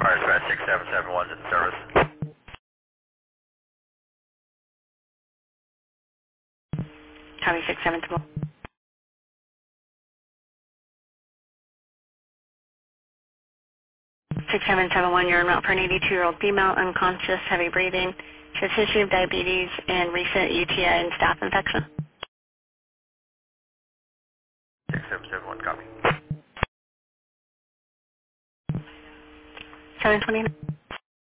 Dispatch 6771 in service. Copy 672. 6771, you're en route for an 82-year-old female, unconscious, heavy breathing. She has history of diabetes and recent UTI and staph infection. 6771, copy. 729.